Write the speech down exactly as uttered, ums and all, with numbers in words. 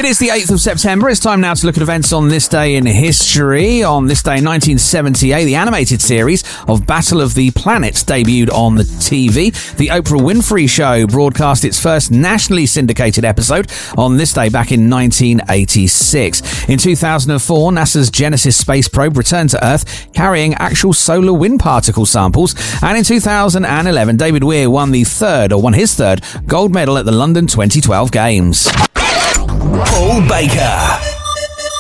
It is the eighth of September. It's time now to look at events on this day in history. On this day in nineteen seventy-eight, the animated series of Battle of the Planets debuted on the T V. The Oprah Winfrey Show broadcast its first nationally syndicated episode on this day back in nineteen eighty-six. In two thousand four, NASA's Genesis space probe returned to Earth carrying actual solar wind particle samples. And in two thousand eleven, David Weir won the third, or won his third, gold medal at the London twenty twelve Games. Paul Baker.